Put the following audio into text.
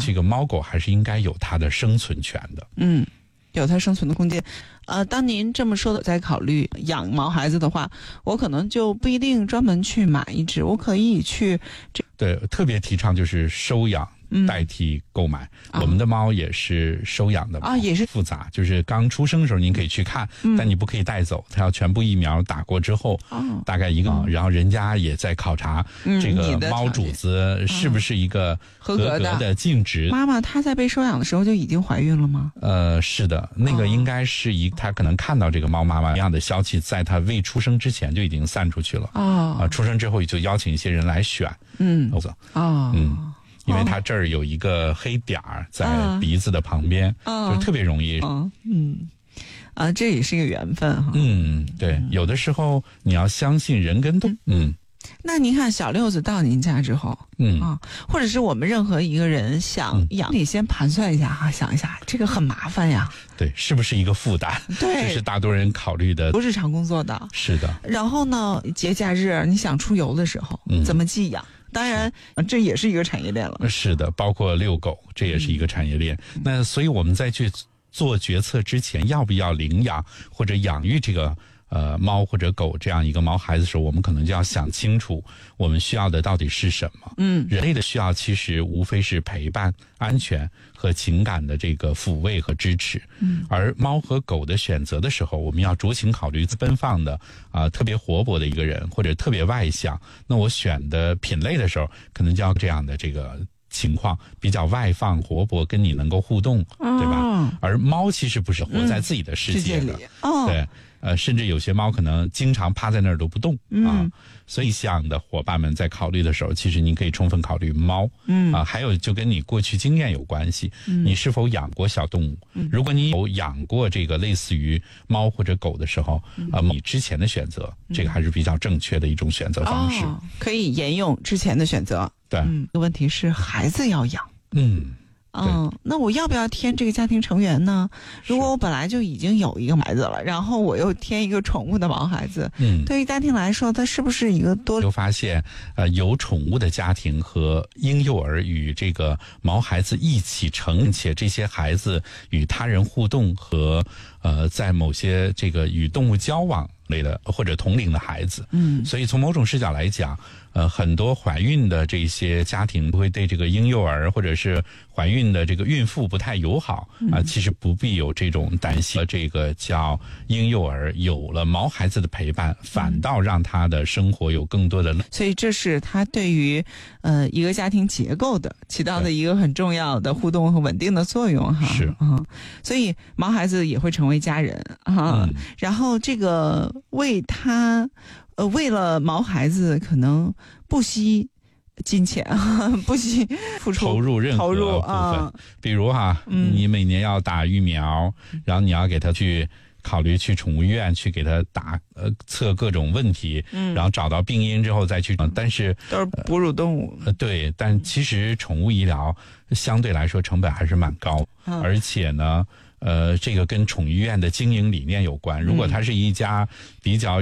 这个猫狗还是应该有它的生存权的。 有它生存的空间。当您这么说的，在考虑养毛孩子的话，我可能就不一定专门去买一只，我可以去对，特别提倡就是收养代替购买。我们的猫也是收养的猫也是复杂，就是刚出生的时候您可以去看，但你不可以带走，它要全部疫苗打过之后，大概1个，然后人家也在考察这个猫主子是不是一个合格的尽职。 妈妈她在被收养的时候就已经怀孕了吗？ 是的，那个应该是她可能看到这个猫妈妈一样的消息，在她未出生之前就已经散出去了。出生之后就邀请一些人来选。因为它这儿有一个黑点儿在鼻子的旁边，就特别容易。 这也是一个缘分哈。 对，有的时候你要相信人跟动。 那您看小六子到您家之后，或者是我们任何一个人想养，得先盘算一下哈，想一下这个很麻烦呀。 对，是不是一个负担？ 对， 这是大多人考虑的， 不日常工作的。 是的。 然后呢，节假日你想出游的时候，怎么寄养？当然，这也是一个产业链了。 是的，包括遛狗，这也是一个产业链。那所以我们在去做决策之前，要不要领养或者养育这个猫或者狗这样一个毛孩子的时候，我们可能就要想清楚我们需要的到底是什么。人类的需要其实无非是陪伴、安全和情感的这个抚慰和支持。而猫和狗的选择的时候，我们要酌情考虑奔放的特别活泼的一个人，或者特别外向，那我选的品类的时候，可能就要这样的这个情况，比较外放活泼，跟你能够互动，对吧？而猫其实不是活在自己的世界的，对。甚至有些猫可能经常趴在那儿都不动所以像的伙伴们在考虑的时候，其实您可以充分考虑猫。还有就跟你过去经验有关系，你是否养过小动物？如果你有养过这个类似于猫或者狗的时候，你之前的选择，这个还是比较正确的一种选择方式， 可以沿用之前的选择。 对， 问题是孩子要养。那我要不要添这个家庭成员呢？如果我本来就已经有一个孩子了，然后我又添一个宠物的毛孩子，对于家庭来说，它是不是一个就发现有宠物的家庭和婴幼儿与这个毛孩子一起成，且这些孩子与他人互动和在某些这个与动物交往类的或者同龄的孩子，所以从某种视角来讲，很多怀孕的这些家庭会对这个婴幼儿或者是怀孕的这个孕妇不太友好其实不必有这种担心。这个叫婴幼儿有了毛孩子的陪伴，反倒让他的生活有更多的所以这是他对于一个家庭结构的起到的一个很重要的互动和稳定的作用哈。 是所以毛孩子也会成为家人然后这个为了毛孩子可能不惜金钱不惜付出投入任何部分比如你每年要打疫苗，然后你要给他去考虑去宠物医院去给他打测各种问题，然后找到病因之后再去但是都是哺乳动物对，但其实宠物医疗相对来说成本还是蛮高而且呢这个跟宠物医院的经营理念有关。如果它是一家比较